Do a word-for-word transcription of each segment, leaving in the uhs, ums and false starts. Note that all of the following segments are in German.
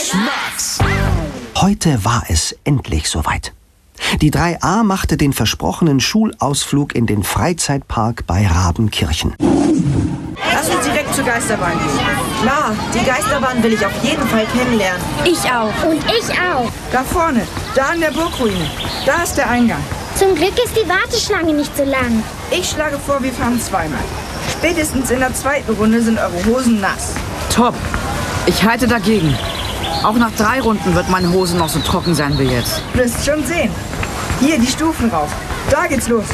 Schmackes! Heute war es endlich soweit. Die drei A machte den versprochenen Schulausflug in den Freizeitpark bei Rabenkirchen. Lass uns direkt zur Geisterbahn gehen. Klar, die Geisterbahn will ich auf jeden Fall kennenlernen. Ich auch. Und ich auch. Da vorne, da an der Burgruine. Da ist der Eingang. Zum Glück ist die Warteschlange nicht so lang. Ich schlage vor, wir fahren zweimal. Spätestens in der zweiten Runde sind eure Hosen nass. Top. Ich halte dagegen. Auch nach drei Runden wird meine Hose noch so trocken sein wie jetzt. Wirst schon sehen. Hier, die Stufen rauf. Da geht's los.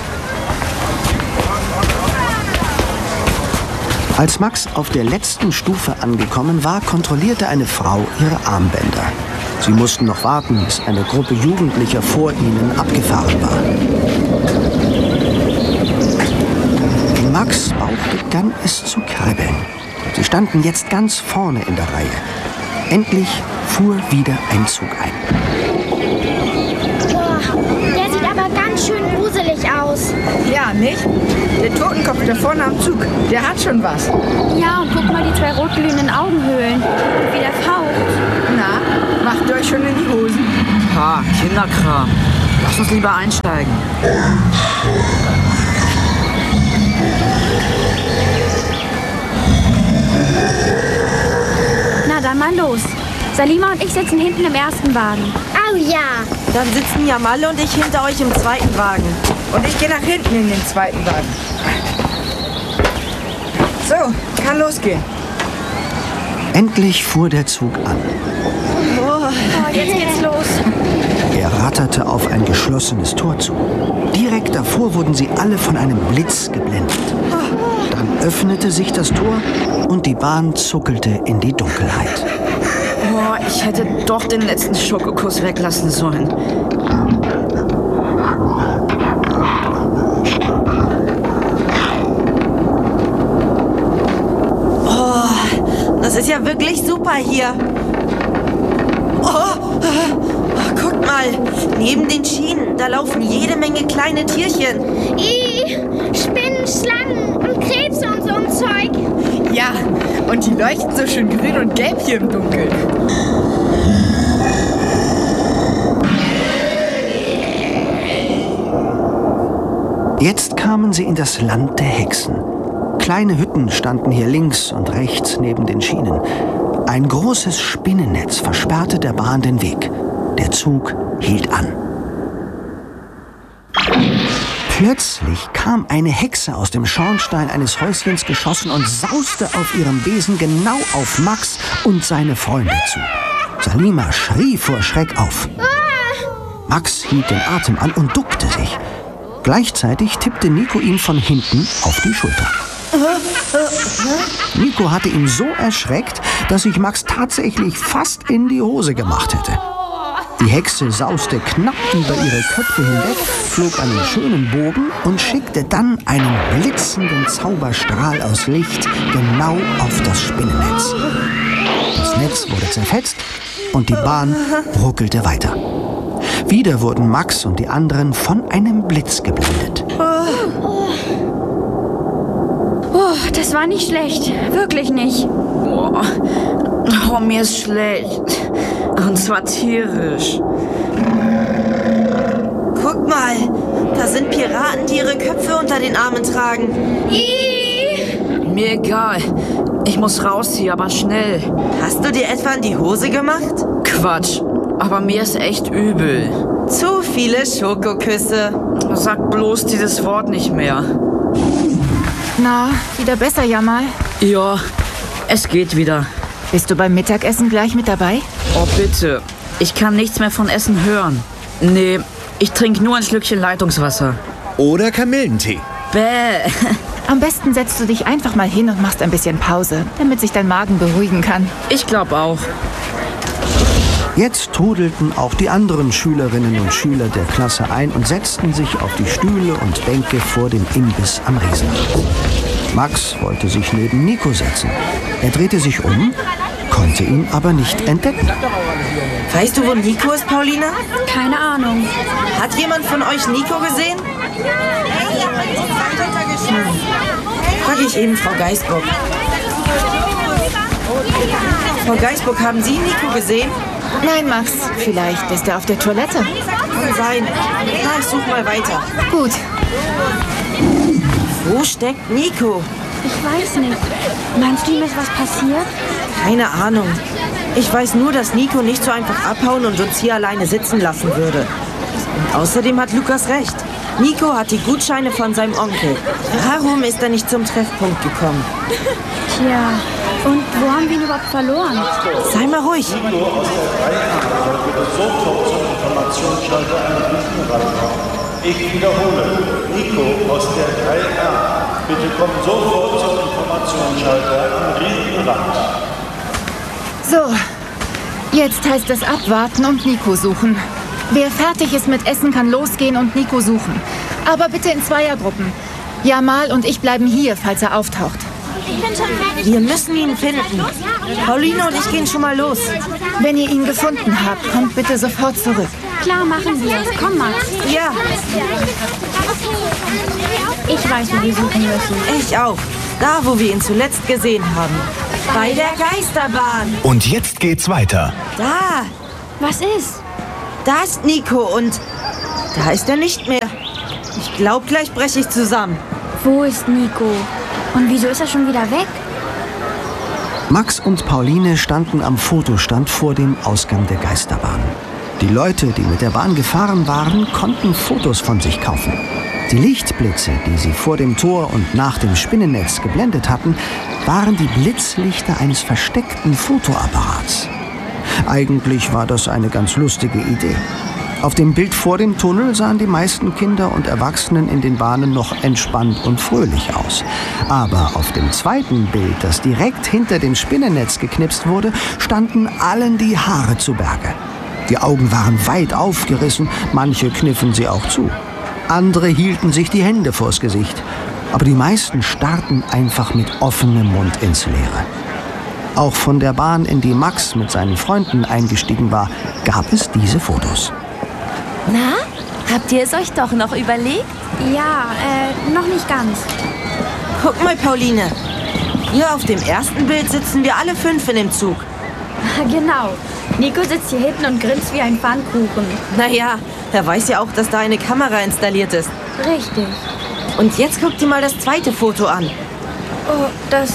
Als Max auf der letzten Stufe angekommen war, kontrollierte eine Frau ihre Armbänder. Sie mussten noch warten, bis eine Gruppe Jugendlicher vor ihnen abgefahren war. In Max' Bauch begann es zu kribbeln. Sie standen jetzt ganz vorne in der Reihe. Endlich fuhr wieder ein Zug ein. Boah, der sieht aber ganz schön gruselig aus. Ja, nicht? Der Totenkopf da vorne am Zug, der hat schon was. Ja, und guck mal die zwei rotglühenden Augenhöhlen. Und wie der faucht. Na, macht euch schon in die Hosen. Ha, Kinderkram. Lass uns lieber einsteigen. Na dann mal los. Salima und ich sitzen hinten im ersten Wagen. Oh ja. Dann sitzen Jamalle und ich hinter euch im zweiten Wagen. Und ich gehe nach hinten in den zweiten Wagen. So, kann losgehen. Endlich fuhr der Zug an. Oh, jetzt geht's los. Er ratterte auf ein geschlossenes Tor zu. Direkt davor wurden sie alle von einem Blitz geblendet. Dann öffnete sich das Tor und die Bahn zuckelte in die Dunkelheit. Oh, ich hätte doch den letzten Schokokuss weglassen sollen. Oh, das ist ja wirklich super hier. Oh, oh, guckt mal, neben den Schienen, da laufen jede Menge kleine Tierchen. Ih, Spinnen, Schlangen und Krebse und so ein Zeug. Ja, und die leuchten so schön grün und gelb hier im Dunkeln. Jetzt kamen sie in das Land der Hexen. Kleine Hütten standen hier links und rechts neben den Schienen. Ein großes Spinnennetz versperrte der Bahn den Weg. Der Zug hielt an. Plötzlich kam eine Hexe aus dem Schornstein eines Häuschens geschossen und sauste auf ihrem Besen genau auf Max und seine Freunde zu. Salima schrie vor Schreck auf. Max hielt den Atem an und duckte sich. Gleichzeitig tippte Nico ihn von hinten auf die Schulter. Nico hatte ihn so erschreckt, dass sich Max tatsächlich fast in die Hose gemacht hätte. Die Hexe sauste knapp über ihre Köpfe hinweg, flog einen schönen Bogen und schickte dann einen blitzenden Zauberstrahl aus Licht genau auf das Spinnennetz. Das Netz wurde zerfetzt und die Bahn ruckelte weiter. Wieder wurden Max und die anderen von einem Blitz geblendet. Oh, das war nicht schlecht. Wirklich nicht. Oh, oh, mir ist schlecht. Und zwar tierisch. Guck mal, da sind Piraten, die ihre Köpfe unter den Armen tragen. Mir egal. Ich muss raus hier, aber schnell. Hast du dir etwa in die Hose gemacht? Quatsch. Aber mir ist echt übel. Zu viele Schokoküsse. Sag bloß dieses Wort nicht mehr. Na, wieder besser, Jamal? Ja, es geht wieder. Bist du beim Mittagessen gleich mit dabei? Oh, bitte. Ich kann nichts mehr von Essen hören. Nee, ich trinke nur ein Schlückchen Leitungswasser. Oder Kamillentee. Bäh. Am besten setzt du dich einfach mal hin und machst ein bisschen Pause, damit sich dein Magen beruhigen kann. Ich glaube auch. Jetzt trudelten auch die anderen Schülerinnen und Schüler der Klasse ein und setzten sich auf die Stühle und Bänke vor dem Imbiss am Riesenrad. Max wollte sich neben Nico setzen. Er drehte sich um, konnte ihn aber nicht entdecken. Weißt du, wo Nico ist, Paulina? Keine Ahnung. Hat jemand von euch Nico gesehen? Frag ich eben Frau Geisbock. Frau Geisburg, haben Sie Nico gesehen? Nein, Max. Vielleicht ist er auf der Toilette. Kann sein. Na, ich suche mal weiter. Gut. Wo steckt Nico? Ich weiß nicht. Meinst du, ihm ist was passiert? Keine Ahnung. Ich weiß nur, dass Nico nicht so einfach abhauen und uns hier alleine sitzen lassen würde. Und außerdem hat Lukas recht. Nico hat die Gutscheine von seinem Onkel. Warum ist er nicht zum Treffpunkt gekommen? Tja, und wo haben wir ihn überhaupt verloren? Sei mal ruhig. Nico aus der drei a bitte sofort zum Informationsschalter anrufen ran. Ich wiederhole. Nico aus der drei a bitte komm sofort zum Informationsschalter am Riesenrand. So, jetzt heißt es abwarten und Nico suchen. Wer fertig ist mit Essen, kann losgehen und Nico suchen. Aber bitte in Zweiergruppen. Jamal und ich bleiben hier, falls er auftaucht. Ich bin schon fertig. Wir müssen ihn finden. Pauline und ich gehen schon mal los. Wenn ihr ihn gefunden habt, kommt bitte sofort zurück. Klar, machen wir es. Komm, Max. Ja, Ich weiß, wo wir suchen müssen. ich auch. Da, wo wir ihn zuletzt gesehen haben. Bei der Geisterbahn. Und jetzt geht's weiter. Da, Was ist? da ist Nico und da ist er nicht mehr. Ich glaube, gleich breche ich zusammen. Wo ist Nico? Und wieso ist er schon wieder weg? Max und Pauline standen am Fotostand vor dem Ausgang der Geisterbahn. Die Leute, die mit der Bahn gefahren waren, konnten Fotos von sich kaufen. Die Lichtblitze, die sie vor dem Tor und nach dem Spinnennetz geblendet hatten, waren die Blitzlichter eines versteckten Fotoapparats. Eigentlich war das eine ganz lustige Idee. Auf dem Bild vor dem Tunnel sahen die meisten Kinder und Erwachsenen in den Bahnen noch entspannt und fröhlich aus. Aber auf dem zweiten Bild, das direkt hinter dem Spinnennetz geknipst wurde, standen allen die Haare zu Berge. Die Augen waren weit aufgerissen, manche kniffen sie auch zu. Andere hielten sich die Hände vors Gesicht. Aber die meisten starrten einfach mit offenem Mund ins Leere. Auch von der Bahn, in die Max mit seinen Freunden eingestiegen war, gab es diese Fotos. Na, habt ihr es euch doch noch überlegt? Ja, äh, noch nicht ganz. Guck mal, Pauline. Hier auf dem ersten Bild sitzen wir alle fünf in dem Zug. Genau. Nico sitzt hier hinten und grinst wie ein Pfannkuchen. Naja, er weiß ja auch, dass da eine Kamera installiert ist. Richtig. Und jetzt guck dir mal das zweite Foto an. Oh, das...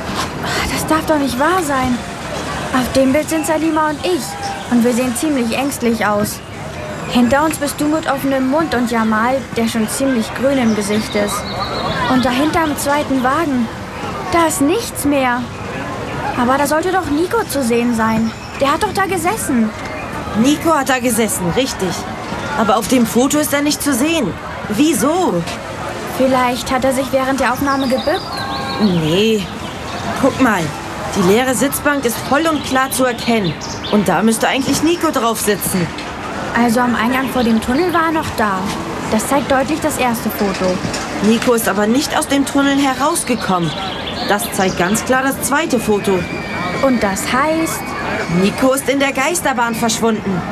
Das darf doch nicht wahr sein. Auf dem Bild sind Salima und ich. Und wir sehen ziemlich ängstlich aus. Hinter uns bist du mit offenem Mund und Jamal, der schon ziemlich grün im Gesicht ist. Und dahinter im zweiten Wagen, da ist nichts mehr. Aber da sollte doch Nico zu sehen sein. Der hat doch da gesessen. Nico hat da gesessen, richtig. Aber auf dem Foto ist er nicht zu sehen. Wieso? Vielleicht hat er sich während der Aufnahme gebückt. Nee. Guck mal, die leere Sitzbank ist voll und klar zu erkennen. Und da müsste eigentlich Nico drauf sitzen. Also am Eingang vor dem Tunnel war er noch da. Das zeigt deutlich das erste Foto. Nico ist aber nicht aus dem Tunnel herausgekommen. Das zeigt ganz klar das zweite Foto. Und das heißt... Nico ist in der Geisterbahn verschwunden.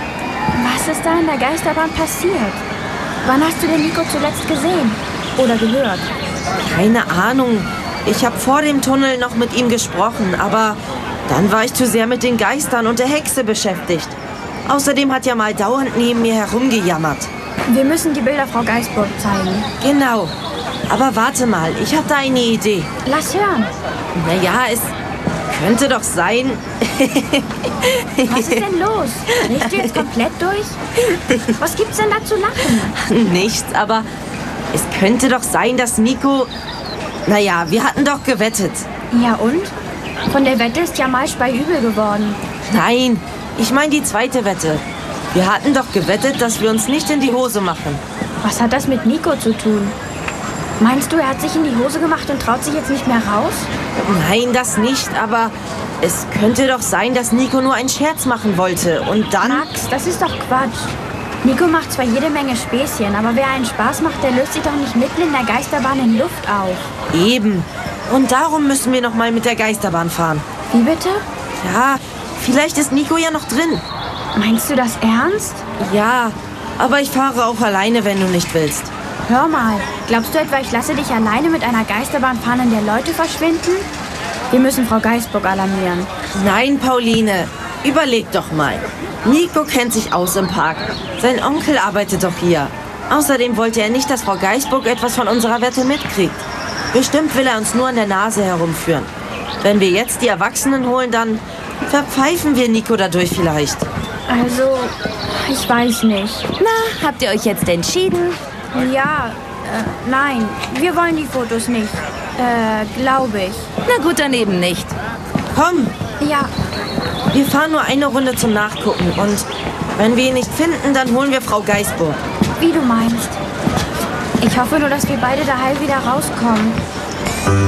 Was ist da in der Geisterbahn passiert? Wann hast du den Nico zuletzt gesehen? Oder gehört? Keine Ahnung. Ich habe vor dem Tunnel noch mit ihm gesprochen, aber dann war ich zu sehr mit den Geistern und der Hexe beschäftigt. Außerdem hat er mal dauernd neben mir herumgejammert. Wir müssen die Bilder Frau Geisburg zeigen. Genau. Aber warte mal, ich habe da eine Idee. Lass hören. Naja, es könnte doch sein... Was ist denn los? Drehst du jetzt komplett durch? Was gibt's denn da zu lachen? Nichts, aber es könnte doch sein, dass Nico... Naja, wir hatten doch gewettet. Ja und? Von der Wette ist Jamal Spei übel geworden. Nein, ich meine die zweite Wette. Wir hatten doch gewettet, dass wir uns nicht in die Hose machen. Was hat das mit Nico zu tun? Meinst du, er hat sich in die Hose gemacht und traut sich jetzt nicht mehr raus? Nein, das nicht, aber es könnte doch sein, dass Nico nur einen Scherz machen wollte. Und dann... Max, das ist doch Quatsch. Nico macht zwar jede Menge Späßchen, aber wer einen Spaß macht, der löst sich doch nicht mitten in der Geisterbahn in Luft auf. Eben. Und darum müssen wir noch mal mit der Geisterbahn fahren. Wie bitte? Ja, vielleicht ist Nico ja noch drin. Meinst du das ernst? Ja, aber ich fahre auch alleine, wenn du nicht willst. Hör mal, glaubst du etwa, ich lasse dich alleine mit einer Geisterbahn fahren, in der Leute verschwinden? Wir müssen Frau Geisburg alarmieren. Nein, Pauline, überleg doch mal. Nico kennt sich aus im Park. Sein Onkel arbeitet doch hier. Außerdem wollte er nicht, dass Frau Geisburg etwas von unserer Wette mitkriegt. Bestimmt will er uns nur an der Nase herumführen. Wenn wir jetzt die Erwachsenen holen, dann verpfeifen wir Nico dadurch vielleicht. Also, ich weiß nicht. Na, habt ihr euch jetzt entschieden? Ja, äh, nein, wir wollen die Fotos nicht. Äh, glaube ich. Na gut, daneben nicht. Komm, Ja, wir fahren nur eine Runde zum Nachgucken. Und wenn wir ihn nicht finden, dann holen wir Frau Geisburg. wie du meinst. Ich hoffe nur, dass wir beide da heil wieder rauskommen.